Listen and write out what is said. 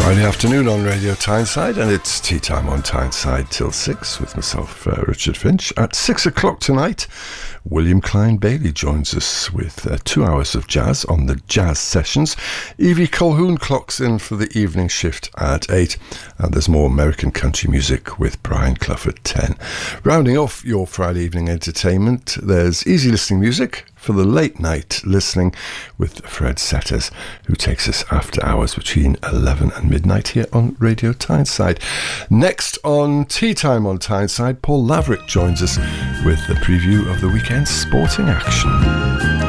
Friday afternoon on Radio Tyneside, and it's tea time on Tyneside till 6 with myself, Richard Finch. At 6 o'clock tonight, William Klein Bailey joins us with 2 hours of jazz on the Jazz Sessions. Evie Colquhoun clocks in for the evening shift at 8, and there's more American country music with Brian Clough at 10. Rounding off your Friday evening entertainment, there's easy listening music for the late night listening with Fred Setters, who takes us after hours between 11 and midnight here on Radio Tyneside. Next on Tea Time on Tyneside, Paul Laverick joins us with the preview of the weekend's sporting action.